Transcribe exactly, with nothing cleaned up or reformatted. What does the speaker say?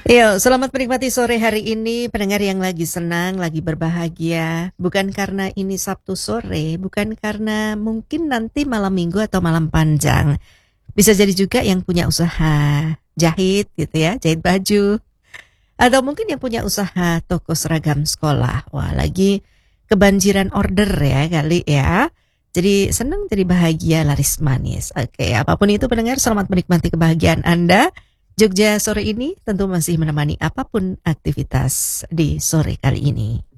Yo, selamat menikmati sore hari ini pendengar yang lagi senang, lagi berbahagia. Bukan karena ini Sabtu sore, bukan karena mungkin nanti malam minggu atau malam panjang. Bisa jadi juga yang punya usaha jahit gitu ya, jahit baju. Atau mungkin yang punya usaha toko seragam sekolah. Wah, lagi kebanjiran order ya kali ya. Jadi senang, jadi bahagia, laris manis. Oke, apapun itu pendengar, selamat menikmati kebahagiaan Anda. Jogja sore ini tentu masih menemani apapun aktivitas di sore kali ini.